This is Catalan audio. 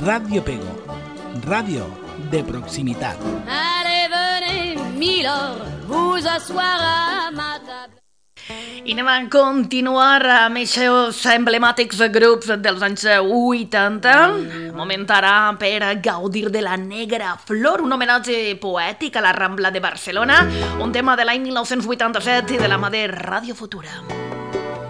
Ràdio Pego, ràdio de proximitat. Allez, venez, milord, vous asseoir à ma table. I anem a continuar amb aquests emblemàtics grups dels anys 80. Moment ara per gaudir de la Negra Flor, un homenatge poètic a la Rambla de Barcelona, un tema de l'any 1987 i de la mà de Ràdio Futura.